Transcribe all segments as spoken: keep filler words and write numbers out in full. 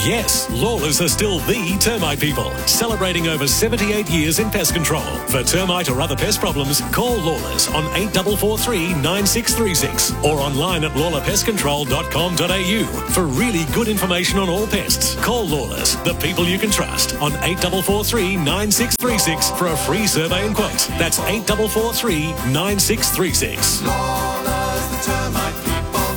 Yes, Lawless are still the termite people, celebrating over seventy-eight years in pest control. For termite or other pest problems, call Lawless on eight four four three, nine six three six or online at lawler pest control dot com dot a u. For really good information on all pests, call Lawless, the people you can trust, on eight four four three, nine six three six for a free survey and quote. That's eight four four three, nine six three six. Lawless, the termite people.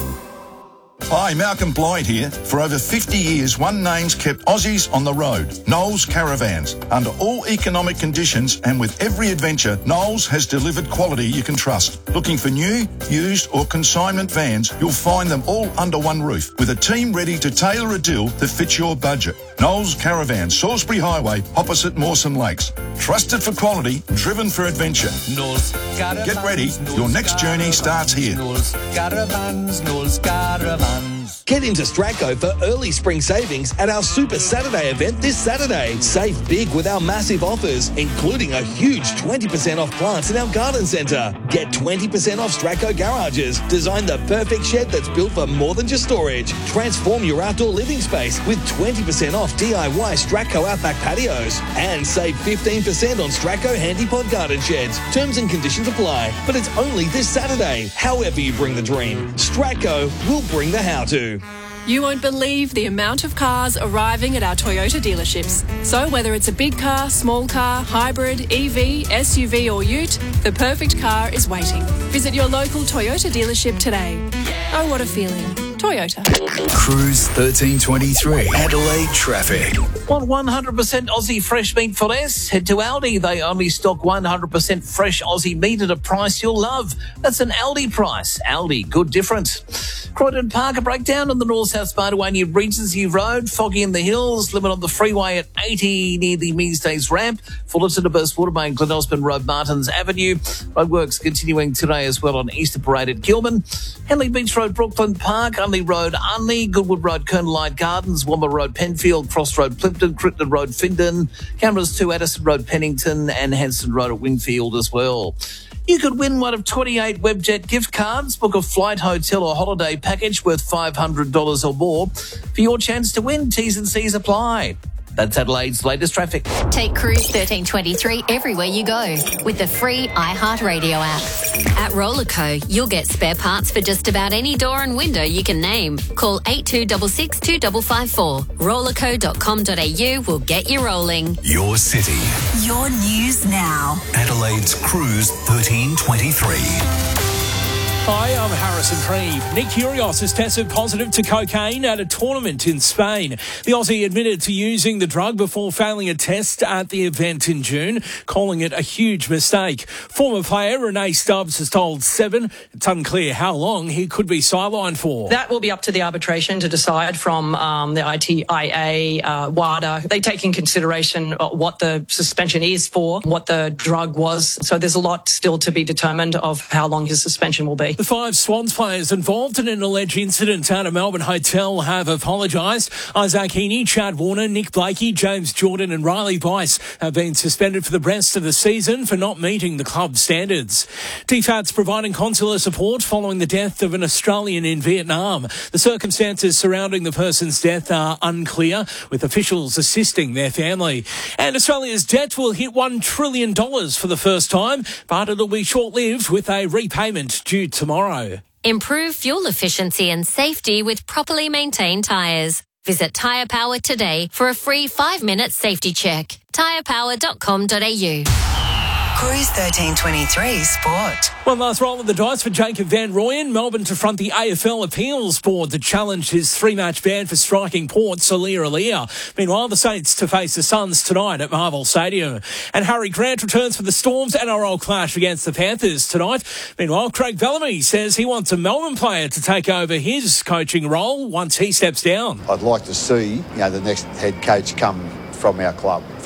Hi, Malcolm Blythe here. For over fifty years, One Name's kept Aussies on the road. Knowles Caravans. Under all economic conditions and with every adventure, Knowles has delivered quality you can trust. Looking for new, used or consignment vans, you'll find them all under one roof with a team ready to tailor a deal that fits your budget. Knowles Caravans, Salisbury Highway, opposite Mawson Lakes. Trusted for quality, driven for adventure. Knowles Caravans. Get ready. Your next journey starts here. Knowles Caravans. Knowles Caravans. Get into Stratco for early spring savings at our Super Saturday event this Saturday. Save big with our massive offers, including a huge twenty percent off plants in our garden centre. Get twenty percent off Stratco garages. Design the perfect shed that's built for more than just storage. Transform your outdoor living space with twenty percent off D I Y Stratco Outback patios. And save fifteen percent on Stratco Handypod garden sheds. Terms and conditions apply, but it's only this Saturday. However you bring the dream, Stratco will bring the how-to. You won't believe the amount of cars arriving at our Toyota dealerships. So whether it's a big car, small car, hybrid, E V, S U V or ute, the perfect car is waiting. Visit your local Toyota dealership today. Oh, what a feeling. Toyota. Cruise thirteen twenty-three. Adelaide traffic. Want one hundred percent Aussie fresh meat for less? Head to Aldi. They only stock one hundred percent fresh Aussie meat at a price you'll love. That's an Aldi price. Aldi, good difference. Croydon Park, a breakdown on the North-South Motorway near Regency Road. Foggy in the hills. Limit on the freeway at eighty near the Meansdays ramp. Fullerton to Burst Watermain, Glen Osmond Road, Martins Avenue. Roadworks continuing today as well on Easter Parade at Gilman. Henley Beach Road, Brooklyn Park. Unley Road, Unley. Goodwood Road, Colonel Light Gardens. Womber Road, Penfield. Cross Road, Plimpton. Crittenden Road, Findon. Cameras to Addison Road, Pennington. And Hanson Road at Wingfield as well. You could win one of twenty-eight Webjet gift cards. Book a flight, hotel or holiday package worth five hundred dollars or more. For your chance to win, T's and C's apply. That's Adelaide's latest traffic. Take Cruise thirteen twenty-three everywhere you go with the free iHeartRadio app. At Rollerco, you'll get spare parts for just about any door and window you can name. Call eight two six six, two five five four. rollerco dot com dot a u will get you rolling. Your city. Your news now. Adelaide's Cruise thirteen twenty-three. Hi, I'm Harrison Creve. Nick Kyrgios has tested positive to cocaine at a tournament in Spain. The Aussie admitted to using the drug before failing a test at the event in June, calling it a huge mistake. Former player Renee Stubbs has told Seven it's unclear how long he could be sidelined for. That will be up to the arbitration to decide from um, the I T I A, uh, WADA. They take in consideration what the suspension is for, what the drug was. So there's a lot still to be determined of how long his suspension will be. The five Swans players involved in an alleged incident at a Melbourne hotel have apologised. Isaac Heaney, Chad Warner, Nick Blakey, James Jordan and Riley Bice have been suspended for the rest of the season for not meeting the club's standards. T FAT's providing consular support following the death of an Australian in Vietnam. The circumstances surrounding the person's death are unclear, with officials assisting their family. And Australia's debt will hit one trillion dollars for the first time, but it'll be short-lived with a repayment due tomorrow. Improve fuel efficiency and safety with properly maintained tyres. Visit Tyre Power today for a free five-minute safety check. tyre power dot com dot a u. Cruise thirteen twenty-three Sport. One last roll of the dice for Jacob Van Rooyen. Melbourne to front the A F L Appeals Board that challenged his three-match ban for striking Port, Solia Alia. Meanwhile, the Saints to face the Suns tonight at Marvel Stadium. And Harry Grant returns for the Storm's N R L clash against the Panthers tonight. Meanwhile, Craig Bellamy says he wants a Melbourne player to take over his coaching role once he steps down. I'd like to see, you know, the next head coach come from our club.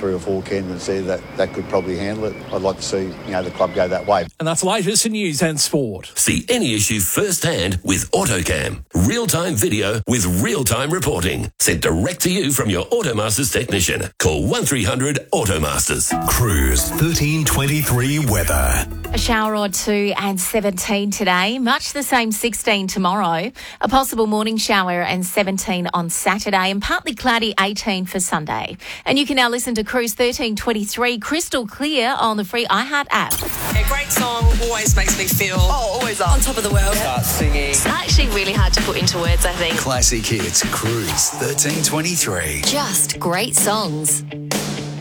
three or four can and see that that could probably handle it. I'd like to see, you know, the club go that way. And that's the latest in news and sport. See any issue firsthand with AutoCam. Real-time video with real-time reporting. Sent direct to you from your Automasters technician. Call one three hundred Automasters. Cruise thirteen twenty-three weather. A shower or two and seventeen today. Much the same sixteen tomorrow. A possible morning shower and seventeen on Saturday and partly cloudy eighteen for Sunday. And you can now listen to Cruise thirteen twenty-three crystal clear on the free iHeart app. A great song always makes me feel oh, always on top of the world. Start singing. It's actually really hard to put into words, I think. Classic hits. Cruise thirteen twenty-three. Just great songs.